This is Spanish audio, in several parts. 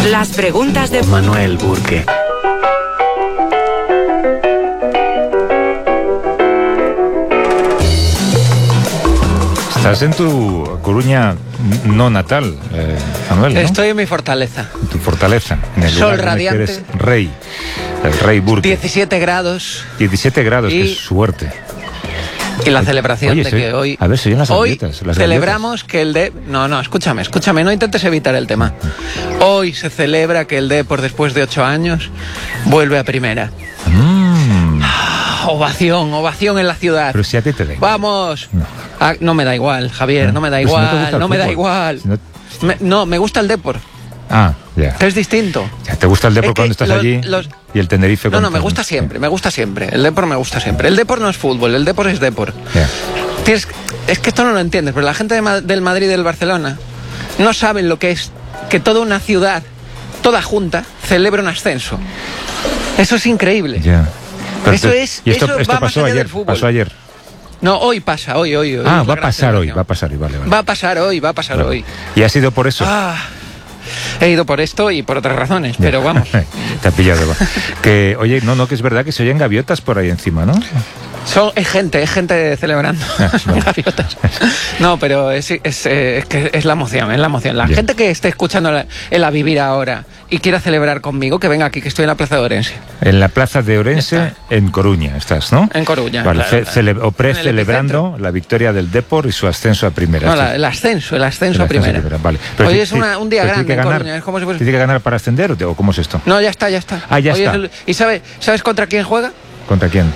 Las preguntas de Manuel Burke. Estás en tu Coruña no natal, Manuel, ¿no? Estoy en mi fortaleza. En tu fortaleza. En el Sol lugar radiante. en el que eres rey. El rey Burke. 17 grados. 17 grados, Y- qué suerte. Y la celebración Oye, de soy- que hoy... a ver, se oyen las hoy gaviotas, las celebramos que el de... No, escúchame, no intentes evitar el tema. Hoy se celebra que el Depor, después de 8 años, vuelve a primera. Ovación en la ciudad. Pero si a ti te da igual. ¡Vamos! No. No me da igual, Javier, no me da Pero si no te igual, gusta el no me da fútbol. igual. Si no- No, me gusta el Depor, Ah, ya. que es distinto. Ya, ¿te gusta el Depor Es que cuando estás allí? Y el Tenerife No, cuando me gusta siempre, me gusta siempre. El Depor me gusta siempre. El Depor no es fútbol, el Depor es Depor. Ya. Es que esto no lo entiendes, pero la gente del Madrid y del Barcelona no saben lo que es que toda una ciudad, toda junta, celebra un ascenso. Eso es increíble. Ya. Pero Eso es- y esto eso va más pasó allá ayer. del fútbol. Pasó ayer. No, hoy pasa, hoy. Ah, Es va la a gran pasar hoy, celebración. va a pasar hoy, vale. Va a pasar hoy, va a pasar Vale. hoy. Y ha sido por eso. He ido por esto y por otras razones, pero vamos. Te ha pillado. Va. Que, oye, no, que es verdad que se oyen gaviotas por ahí encima, ¿no? Es gente celebrando. Son vale. gaviotas. No, pero es que es la emoción, es la emoción. La Ya. gente que esté escuchando el A Vivir ahora y quiera celebrar conmigo, que venga aquí, que estoy en la Plaza de Orense. En la plaza de Orense, en Coruña, estás, ¿no? En Coruña. Vale, claro. celebrando la victoria del Depor y su ascenso a primera. No, Sí. el ascenso a El primera. Vale. Pero Hoy ti- es un día pero tiene grande que en ganar. Coruña, es como si fuese- ¿Tiene que ganar para ascender o cómo es esto? No, ya está. Ah, ya Hoy está. ¿Y sabes contra quién juega? ¿Contra quién?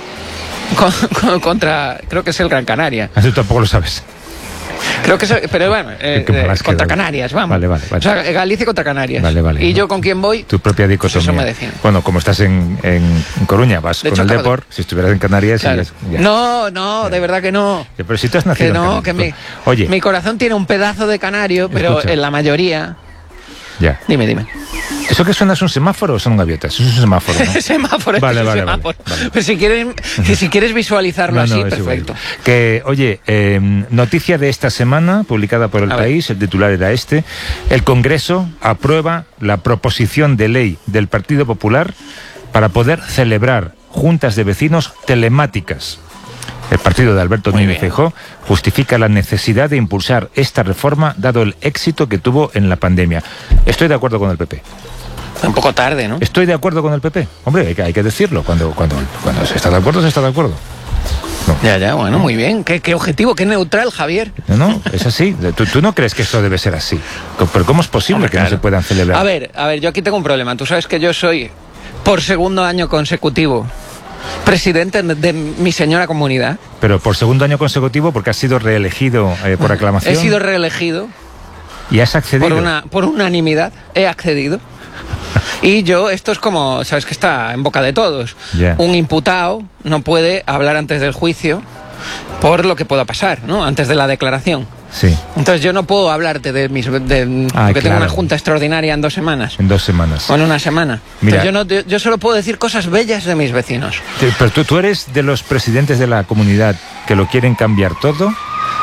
Contra, creo que es el Gran Canaria. Tú tampoco lo sabes. Creo que pero bueno, Qué malas contra que- Canarias, vamos. Vale. O sea, Galicia contra Canarias. Vale. ¿Y yo con quién voy? Tu propia dicotomía. Pues eso me defiende. Bueno, como estás en Coruña, vas De con hecho, el acabo de- Depor. Si estuvieras en Canarias, Claro. ya. No, de verdad que no. Pero si tú has nacido Que no, en que Canarias. Oye, mi corazón tiene un pedazo de canario, pero Escucha. en la mayoría... ya. Dime. ¿Eso que suena es un semáforo o son gaviotas? Eso es un semáforo, ¿no? Semáforo, Vale, es un vale, semáforo. vale. Pues si quieres visualizarlo así, es igual. perfecto. Que, oye, noticia de esta semana, publicada por El A ver. País, el titular era este: el Congreso aprueba la proposición de ley del Partido Popular para poder celebrar juntas de vecinos telemáticas. El partido de Alberto Muy Núñez bien. Feijóo justifica la necesidad de impulsar esta reforma dado el éxito que tuvo en la pandemia. Estoy de acuerdo con el PP. Un poco tarde, ¿no? Estoy de acuerdo con el PP. Hombre, hay que decirlo. Cuando se está de acuerdo, se está de acuerdo. Ya, bueno, muy bien. Qué objetivo, qué neutral, Javier. No, es así. ¿Tú no crees que esto debe ser así? ¿Pero cómo es posible Hombre, que claro. no se puedan celebrar? A ver, yo aquí tengo un problema. Tú sabes que yo soy, por segundo año consecutivo, presidente de mi señora comunidad. Pero por segundo año consecutivo, porque has sido reelegido por aclamación. He sido reelegido Y has accedido. por unanimidad. He accedido. Y esto es como, sabes que está en boca de todos. Ya. Un imputado no puede hablar antes del juicio por lo que pueda pasar, ¿no? Antes de la declaración. Sí, Entonces yo no puedo hablarte porque tengo claro. una junta extraordinaria en 2 semanas. en 2 semanas. O en una semana. Mira. Entonces yo solo puedo decir cosas bellas de mis vecinos. Pero tú eres de los presidentes de la comunidad que lo quieren cambiar todo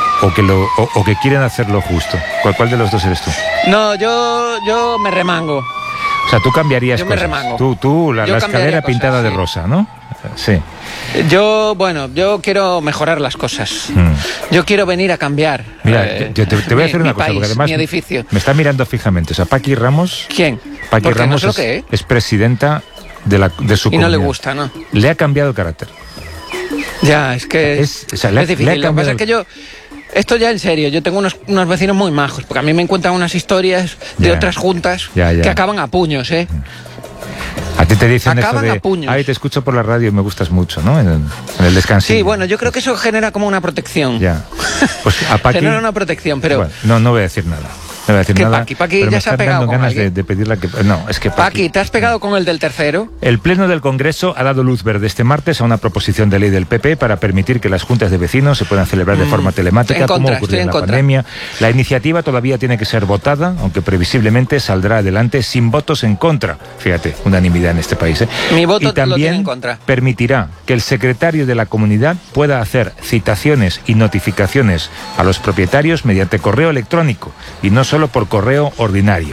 o que quieren hacerlo justo. ¿Cuál de los dos eres tú? No, yo me remango. O sea, tú cambiarías Yo me cosas. remango. Tú la Yo escalera cambiaría pintada cosas, de sí. rosa, ¿no? Sí. Yo quiero mejorar las cosas. Yo quiero venir a cambiar. Mira, yo te voy a decir una mi cosa, país, porque además mi edificio. me está mirando fijamente. O sea, Paqui Ramos... ¿Quién? Paqui Porque Ramos no sé lo que es presidenta de su Y no le comunidad. gusta, ¿no? Le ha cambiado el carácter. Ya, es que O sea, le ha es difícil. Lo que cambiado pasa es que esto ya en serio, yo tengo unos vecinos muy majos, porque a mí me cuentan unas historias de Ya. otras juntas Ya. que acaban a puños, ¿eh? A ti te dicen Acaban eso a de... puños. Ay, te escucho por la radio y me gustas mucho, ¿no? En el descanso. Sí, bueno, yo creo que eso genera como una protección. Ya. Pues a Paqui... Genera una protección, pero... Bueno, no voy a decir nada. No voy a decir ¿Qué nada. Paqui pero ya me se ha están pegado dando con ganas alguien? de pedirle que... No, es que Paqui, ¿te has pegado con el del tercero? El Pleno del Congreso ha dado luz verde este martes a una proposición de ley del PP para permitir que las juntas de vecinos se puedan celebrar de forma telemática, en contra, como ocurrió estoy en en la contra. pandemia. La iniciativa todavía tiene que ser votada, aunque previsiblemente saldrá adelante sin votos en contra. Fíjate, unanimidad en este país. Mi voto y lo tiene también en contra. permitirá que el secretario de la comunidad pueda hacer citaciones y notificaciones a los propietarios mediante correo electrónico y no solo por correo ordinario.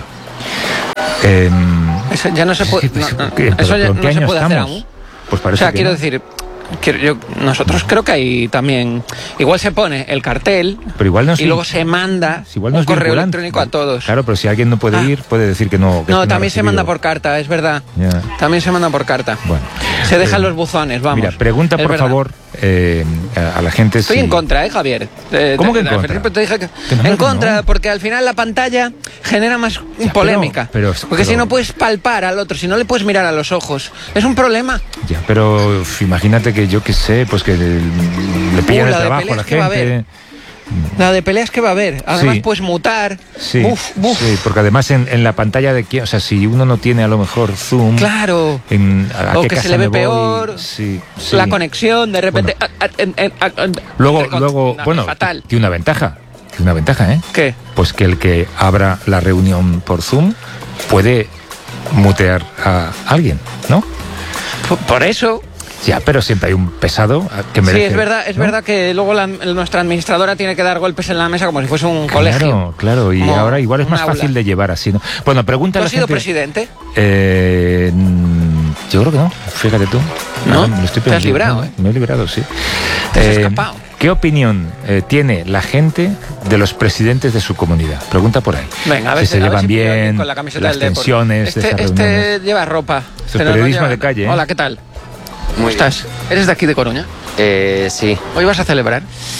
Eso ya no se puede, eso ya no se puede hacer aún. Pues parece quiero decir, nosotros creo que hay también, igual se pone el cartel, pero igual no y luego se manda un correo electrónico a todos. Claro, pero si alguien no puede ir, puede decir que no. No, también se manda por carta, es verdad. Yeah. También se manda por carta. Bueno, se dejan los buzones, vamos. Mira, pregunta por favor a la gente. Estoy en contra, Javier. ¿Cómo que en contra? Te dije que en contra, porque al final la pantalla genera más polémica. Porque si no puedes palpar al otro, si no le puedes mirar a los ojos, es un problema. Ya, pero imagínate que yo qué sé, pues que le pillan el trabajo a la gente. La de peleas que va a haber. Además puedes mutar. Sí, sí, porque además en la pantalla de quién, o sea, si uno no tiene a lo mejor zoom. Claro. O que se le ve peor. Sí. La conexión, de repente. Luego, bueno, fatal. Tiene una ventaja, ¿eh? ¿Qué? Pues que el que abra la reunión por Zoom puede mutear a alguien, ¿no? Por eso. Ya, pero siempre hay un pesado que merece. Sí, es verdad que luego nuestra administradora tiene que dar golpes en la mesa como si fuese un colegio. Claro, y ahora igual es más fácil de llevar así, ¿no? Bueno, pregunta a la gente. ¿Tú has sido presidente? Yo creo que no, fíjate tú. ¿No? Te has librado, ¿eh? Me he librado, sí. Te has escapado. ¿Qué opinión tiene la gente de los presidentes de su comunidad? Pregunta por ahí. Venga, a ver si se llevan bien, con la camiseta las tensiones de esas reuniones. Este lleva ropa. Esto es periodismo de calle, ¿eh? Hola, ¿qué tal? ¿Cómo estás? ¿Eres de aquí de Coruña? Sí. ¿Hoy vas a celebrar?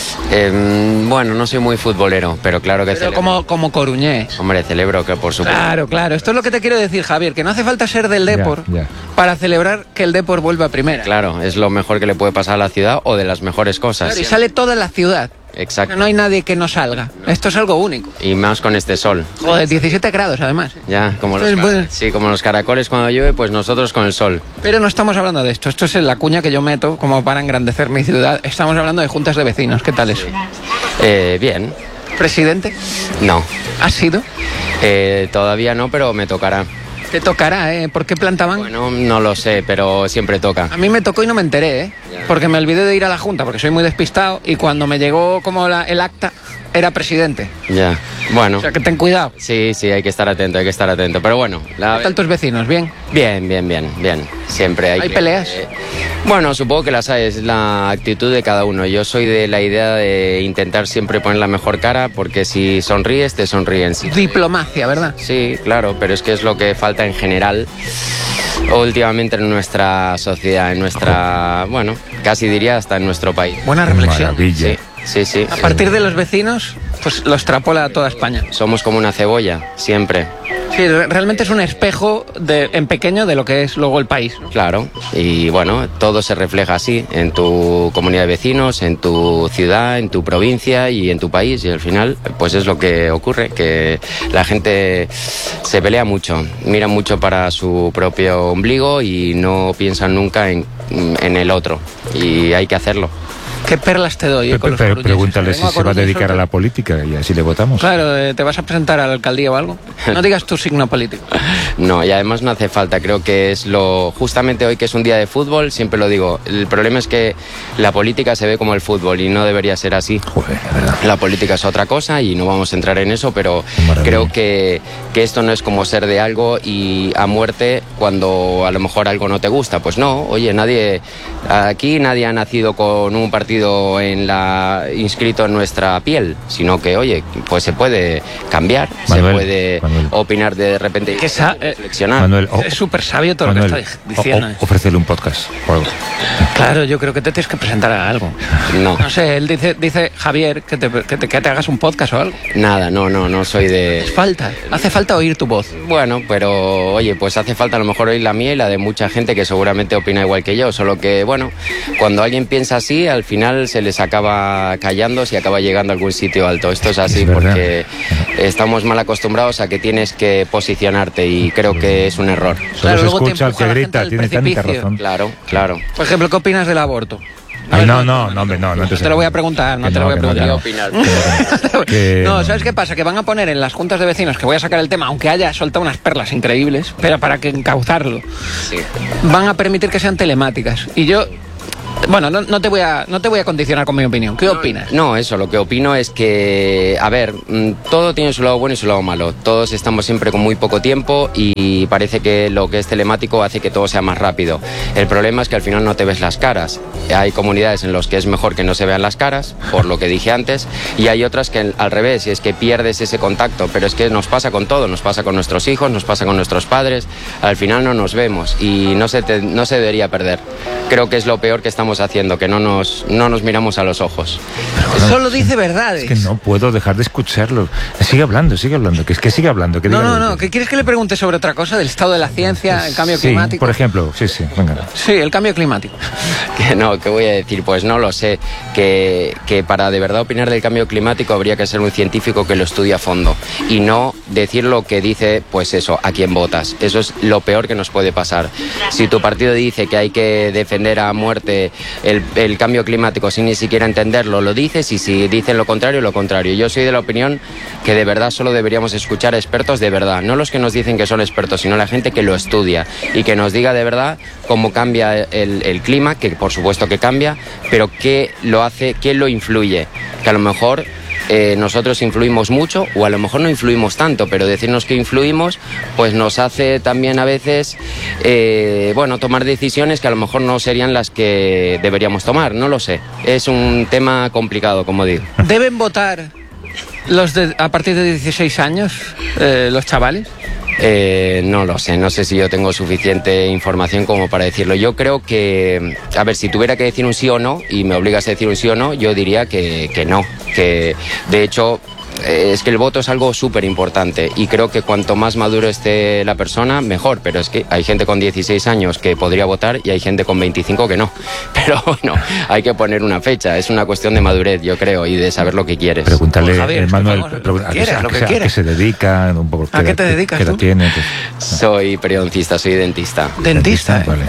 Bueno, no soy muy futbolero, pero claro que celebro. Como coruñés. Hombre, celebro que por supuesto. Claro. Esto es lo que te quiero decir, Javier, que no hace falta ser del Depor para celebrar que el Depor vuelva a primera. Claro, es lo mejor que le puede pasar a la ciudad o de las mejores cosas. Claro, y sale toda la ciudad. Exacto. No hay nadie que no salga. Esto es algo único. Y más con este sol. Joder, 17 grados además. Ya, como los caracoles cuando llueve, pues nosotros con el sol. Pero no estamos hablando de esto. Esto es la cuña que yo meto como para engrandecer mi ciudad. Estamos hablando de juntas de vecinos. ¿Qué tal eso? Bien. ¿Presidente? No. ¿Has sido? Todavía no, pero me tocará. Te tocará, ¿eh? ¿Por qué plantaban? Bueno, no lo sé, pero siempre toca. A mí me tocó y no me enteré, ¿eh? Porque me olvidé de ir a la junta, porque soy muy despistado, y cuando me llegó como el acta, era presidente. Ya, bueno. O sea, que ten cuidado. Sí, hay que estar atento, Pero bueno. ¿Qué tal tus vecinos? ¿Bien? Bien. Siempre ¿Hay peleas? Bueno, supongo que las hay, es la actitud de cada uno. Yo soy de la idea de intentar siempre poner la mejor cara, porque si sonríes, te sonríen. Sí. Diplomacia, ¿verdad? Sí, claro, pero es que es lo que falta en general últimamente en nuestra sociedad, bueno, casi diría hasta en nuestro país. Buena reflexión. Maravilla. Sí. A partir de los vecinos, pues lo extrapola a toda España. Somos como una cebolla, siempre. Sí, realmente es un espejo en pequeño de lo que es luego el país, ¿no? Claro, y bueno, todo se refleja así, en tu comunidad de vecinos, en tu ciudad, en tu provincia y en tu país, y al final, pues es lo que ocurre, que la gente se pelea mucho, mira mucho para su propio ombligo y no piensan nunca en el otro, y hay que hacerlo. ¿Qué perlas te doy? Pregúntale si se va a dedicar a la política y así le votamos. Claro, ¿te vas a presentar a la alcaldía o algo? No digas tu signo político. No, y además no hace falta, creo que es justamente hoy que es un día de fútbol, siempre lo digo, el problema es que la política se ve como el fútbol y no debería ser así. Joder, la verdad. La política es otra cosa y no vamos a entrar en eso, pero creo que esto no es como ser de algo y a muerte cuando a lo mejor algo no te gusta. Pues no, oye, nadie ha nacido con un partido inscrito en nuestra piel, sino que, oye, pues se puede cambiar, Manuel, se puede opinar de repente y reflexionar. Manuel, es súper sabio todo lo que está diciendo. Ofrécele un podcast o algo. Claro, yo creo que te tienes que presentar a algo. No sé, él dice Javier, que te hagas un podcast o algo. Nada, no soy de... Hace falta oír tu voz. Bueno, pero oye, pues hace falta a lo mejor oír la mía y la de mucha gente que seguramente opina igual que yo, solo que, bueno, cuando alguien piensa así, al final se les acaba callando si acaba llegando a algún sitio alto. Esto es así porque estamos mal acostumbrados a que tienes que posicionarte y creo que es un error. Solo se escucha al que grita, tiene tanta razón. Claro. Por ejemplo, ¿qué opinas del aborto? No te lo voy a preguntar, no te lo voy a preguntar. Opinar. No, ¿sabes qué pasa? Que van a poner en las juntas de vecinos, que voy a sacar el tema, aunque haya soltado unas perlas increíbles, pero para que encauzarlo, van a permitir que sean telemáticas. Y yo Bueno, no te voy a condicionar con mi opinión. ¿Qué opinas? No, eso, lo que opino es que, a ver, todo tiene su lado bueno y su lado malo. Todos estamos siempre con muy poco tiempo y parece que lo que es telemático hace que todo sea más rápido. El problema es que al final no te ves las caras. Hay comunidades en las que es mejor que no se vean las caras, por lo que dije antes, y hay otras que al revés, y es que pierdes ese contacto. Pero es que nos pasa con todo, nos pasa con nuestros hijos, nos pasa con nuestros padres. Al final no nos vemos y no se debería perder. Creo que es lo peor que estamos haciendo, que no nos miramos a los ojos. Solo dice verdades. Es que no puedo dejar de escucharlo. Sigue hablando, que es que sigue hablando. Que no, ¿qué quieres que le pregunte sobre otra cosa? ¿Del estado de la ciencia, el cambio climático? Por ejemplo, sí, venga. Sí, el cambio climático. ¿Qué voy a decir? Pues no lo sé, que para de verdad opinar del cambio climático habría que ser un científico que lo estudie a fondo y no decir lo que dice, pues eso, a quién votas. Eso es lo peor que nos puede pasar. Si tu partido dice que hay que defender a muerte el cambio climático sin ni siquiera entenderlo, lo dices, y si dicen lo contrario, lo contrario. Yo soy de la opinión que de verdad solo deberíamos escuchar a expertos de verdad, no los que nos dicen que son expertos, sino la gente que lo estudia y que nos diga de verdad cómo cambia el clima, que por supuesto que cambia, pero qué lo hace, qué lo influye, que a lo mejor nosotros influimos mucho o a lo mejor no influimos tanto, pero decirnos que influimos pues nos hace también a veces tomar decisiones que a lo mejor no serían las que deberíamos tomar, no lo sé. Es un tema complicado, como digo. ¿Deben votar a partir de 16 años los chavales? No lo sé, no sé si yo tengo suficiente información como para decirlo. Yo creo que, a ver, si tuviera que decir un sí o no y me obligas a decir un sí o no, yo diría que no, que de hecho es que el voto es algo súper importante y creo que cuanto más maduro esté la persona, mejor, pero es que hay gente con 16 años que podría votar y hay gente con 25 que no, pero bueno, hay que poner una fecha, es una cuestión de madurez, yo creo, y de saber lo que quieres. Pregúntale, Javier, Manuel, a qué se dedica, un poco. ¿A qué te dedicas ¿Qué tú? edad tiene? Soy periodoncista, soy dentista. ¿Dentista? Vale.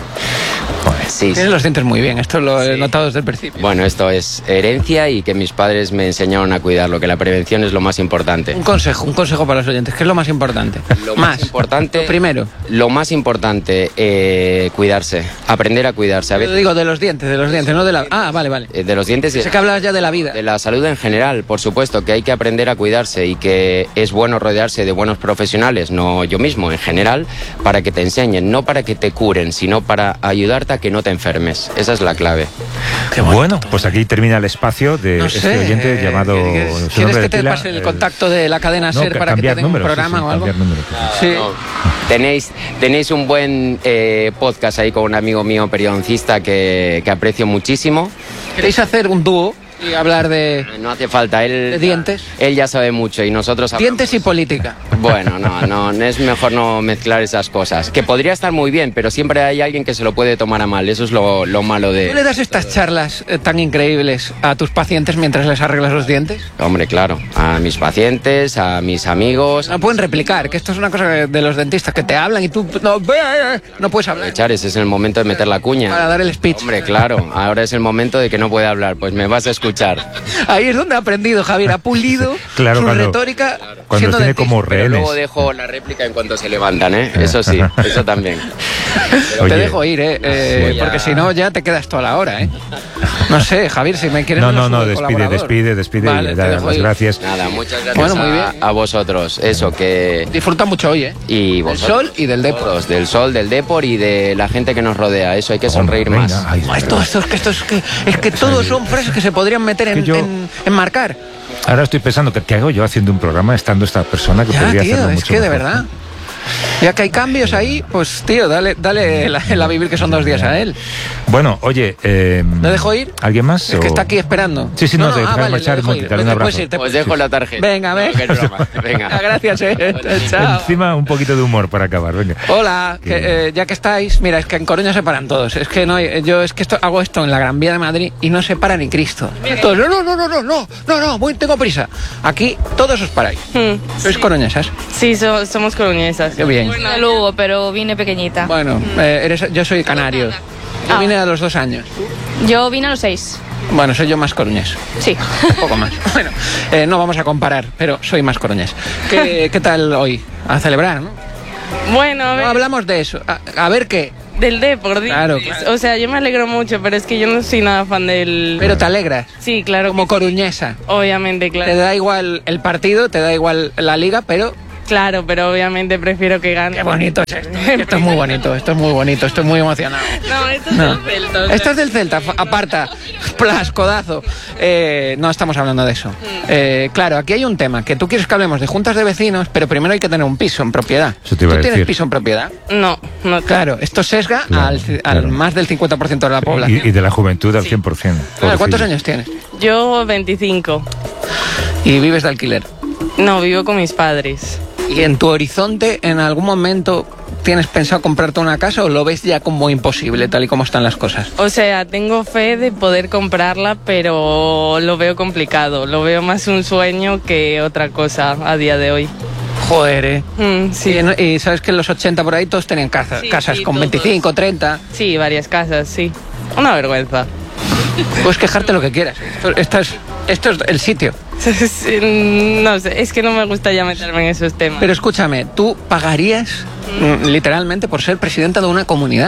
Sí, Tienes los dientes muy bien, esto lo he notado desde el principio. Bueno, esto es herencia y que mis padres me enseñaron a cuidarlo, que la prevención es lo más importante. Un consejo para los oyentes, ¿qué es lo más importante? Lo más importante, lo primero. Lo más importante, cuidarse, aprender a cuidarse. A Yo veces, digo de los dientes, no de la... Ah, vale. de los dientes y Sé que hablabas ya de la vida. de la salud en general, por supuesto, que hay que aprender a cuidarse y que es bueno rodearse de buenos profesionales, no yo mismo, en general, para que te enseñen, no para que te curen, sino para ayudarte a que no te enfermes. Esa es la clave. Qué Bueno, pues aquí termina el espacio de No este sé, oyente llamado... ¿Quieres que te pase el contacto de la cadena SER para que te den un programa o algo? Sí. No. Tenéis un buen podcast ahí con un amigo mío periodoncista que aprecio muchísimo. ¿Queréis hacer un dúo y hablar de No hace falta, ¿De dientes? Él ya sabe mucho y nosotros hablamos. dientes y política? Bueno, no, es mejor no mezclar esas cosas. Que podría estar muy bien, pero siempre hay alguien que se lo puede tomar a mal. Eso es lo malo de... ¿Tú le das estas charlas tan increíbles a tus pacientes mientras les arreglas los dientes? Hombre, claro, a mis pacientes, a mis amigos... No pueden replicar, que esto es una cosa de los dentistas, que te hablan y tú no puedes hablar. Echar, ese es el momento de meter la cuña. Para dar el speech. Hombre, claro, ahora es el momento de que no puede hablar, pues me vas a escuchar. Ahí es donde ha aprendido Javier, ha pulido Claro, su cuando- retórica Cuando siendo tiene dentista. como Pero rehenes. luego dejo la réplica en cuanto se levantan, ¿eh? Eso sí, eso también. Oye, Te dejo ir, voy a- porque si no ya te quedas toda la hora, No sé, Javier, si me quieres... No, me lo subo de despide colaborador. Vale, y te da dejo las ir. gracias. Nada, muchas gracias Bueno, muy bien. a vosotros. Eso, que... Disfruta mucho hoy, Y Del vosotros, sol y del deporte. todos, del sol, del depor y de la gente que nos rodea. Eso, hay que sonreír Hombre, más. venga, ay, Es que todos son frases que se podrían meter que yo- en marcar. Ahora estoy pensando que ¿qué hago yo haciendo un programa estando esta persona que Ya, podría tío, hacerlo es mucho que de mejor? verdad. Ya que hay cambios ahí, pues tío, dale el a vivir que son 2 días a él. Bueno, oye, ¿Le dejo ir? ¿alguien más? Es que o- está aquí esperando. Sí, sí, no, te dejas vale, marchar, le dejo te ir. daré un Te abrazo. puedes ir, te Os puedes dejo ir. la tarjeta. Venga, No, venga. que es broma. Venga. Gracias, chao. Encima un poquito de humor para acabar, venga. Hola, ya que estáis, mira, es que en Coruña se paran todos. Es que no hay, yo es que hago esto en la Gran Vía de Madrid y no se para ni Cristo. Todos, no, tengo prisa. Aquí todos os paráis. ¿Sois coruñesas? Sí, somos coruñesas. Qué bien. De Lugo, pero vine pequeñita. Bueno, yo soy canario. Yo vine a los 2 años. Yo vine a los 6. Bueno, soy yo más coruñés. Sí. Un poco más. Bueno, no vamos a comparar, pero soy más coruñés. ¿Qué tal hoy? A celebrar, ¿no? Bueno, a ver. No hablamos de eso. A ver qué. Del Depor, dices. Claro, claro. O sea, yo me alegro mucho, pero es que yo no soy nada fan del... Pero te alegras. Sí, claro. Como coruñesa. Obviamente, claro. Te da igual el partido, te da igual la liga, pero... Claro, pero obviamente prefiero que gane. Qué bonito es esto. Esto es muy bonito, esto es muy bonito, estoy muy emocionado. No, esto es No. del Celta. o sea. Esto es del Celta, aparta, plas, codazo. No estamos hablando de eso. Claro, aquí hay un tema, que tú quieres que hablemos de juntas de vecinos, pero primero hay que tener un piso en propiedad. Eso te iba ¿Tú a tienes decir. piso en propiedad? No. Claro, esto sesga Claro, al claro. más del 50% de la población. Y de la juventud al 100%. Claro, ¿cuántos pobrecillo. años tienes? Yo 25. Y vives de alquiler. No, vivo con mis padres. ¿Y en tu horizonte, en algún momento, tienes pensado comprarte una casa o lo ves ya como imposible, tal y como están las cosas? O sea, tengo fe de poder comprarla, pero lo veo complicado. Lo veo más un sueño que otra cosa a día de hoy. Joder, Sí. Y sabes que en los 80 por ahí todos tenían casas Sí, con todos. 25, 30. Sí, varias casas, sí. Una vergüenza. Puedes quejarte lo que quieras. Esto es el sitio. Sí, no sé, es que no me gusta ya meterme en esos temas. Pero escúchame, ¿tú pagarías literalmente por ser presidenta de una comunidad?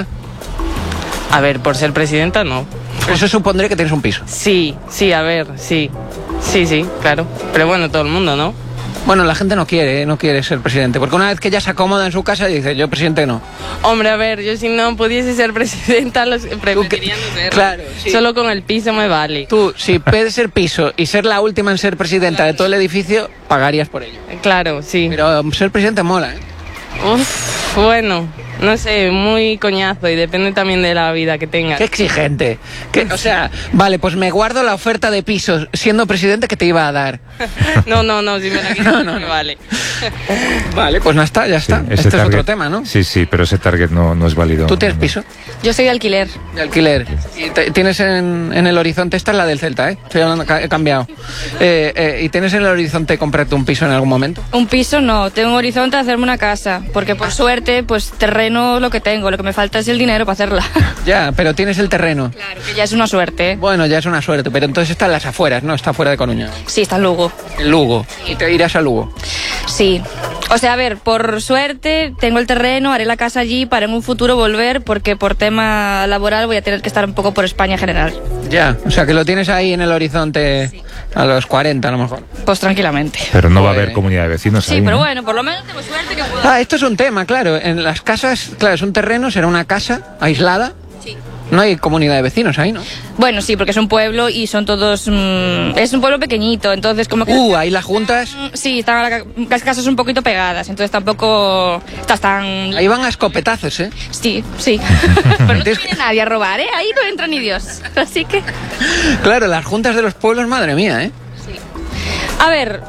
A ver, por ser presidenta, no. Eso supondría que tienes un piso. Sí, a ver, sí. Sí, claro. Pero bueno, todo el mundo, ¿no? Bueno, la gente no quiere ser presidente, porque una vez que ya se acomoda en su casa dice, yo presidente no. Hombre, a ver, yo si no pudiese ser presidenta, preferiría no serlo. Claro, sí. Solo con el piso me vale. Tú, si puedes ser piso y ser la última en ser presidenta de todo el edificio, pagarías por ello. Claro, sí. Pero ser presidente mola, ¿eh? Uf, bueno, no sé, muy coñazo y depende también de la vida que tengas. Qué exigente. O sea, vale, pues me guardo la oferta de pisos siendo presidente que te iba a dar. No, si me la quitas, no me vale. Vale, pues no está, ya está. Sí, ese Este es otro target- tema, ¿no? Sí, pero ese target no es válido. ¿Tú tienes No. piso Yo soy de alquiler. de alquiler? Y tienes en el horizonte, esta es la del Celta, ¿eh? Estoy hablando, he cambiado. ¿Y tienes en el horizonte comprarte un piso en algún momento? Un piso no, tengo un horizonte de hacerme una casa, porque por suerte, pues terreno lo que tengo, lo que me falta es el dinero para hacerla. Ya, pero tienes el terreno. Claro, que ya es una suerte, ¿eh? Bueno, ya es una suerte, pero entonces está en las afueras, ¿no? Está fuera de Coruña. Sí, está en Lugo. En Lugo. Y te irás a Lugo. Sí. O sea, a ver, por suerte tengo el terreno, haré la casa allí para en un futuro volver, porque por tema laboral voy a tener que estar un poco por España en general. Ya, o sea que lo tienes ahí en el horizonte a los 40 a lo mejor. Pues tranquilamente. Pero no va a Joder. haber comunidad de vecinos Sí, ahí, pero ¿no? bueno, por lo menos tengo suerte que puedo... Ah, esto es un tema, claro. En las casas, claro, es un terreno, será una casa aislada. Sí. No hay comunidad de vecinos ahí, ¿no? Bueno, sí, porque es un pueblo y son todos... es un pueblo pequeñito, entonces como que... Ahí las juntas. Sí, están las casas un poquito pegadas, entonces tampoco estás tan... Ahí van a escopetazos, ¿eh? Sí. Pero no te viene nadie a robar, ¿eh? Ahí no entra ni Dios. Así que... Claro, las juntas de los pueblos, madre mía, ¿eh? A ver...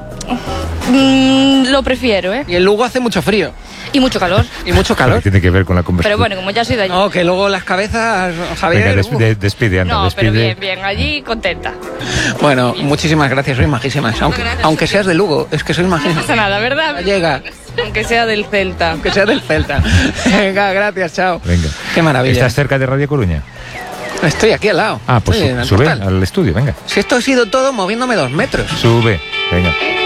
lo prefiero, ¿eh? Y en Lugo hace mucho frío Y mucho calor. y mucho Pero calor. tiene que ver con la conversación. Pero bueno, como ya soy de allí... No, que luego las cabezas, Javier. Venga, despide, anda, No, despide. pero bien, allí contenta. Bueno, muchísimas gracias, sois majísimas. Aunque seas de Lugo, es que sois No majísimas. pasa nada, ¿verdad? Llega, Aunque sea del Celta. aunque sea del Celta. Venga, gracias, chao. Venga. Qué maravilla. ¿Estás cerca de Radio Coruña? Estoy aquí al lado. Ah, pues Estoy en el sube portal. al estudio, venga. Si esto ha sido todo moviéndome 2 metros. Sube, venga.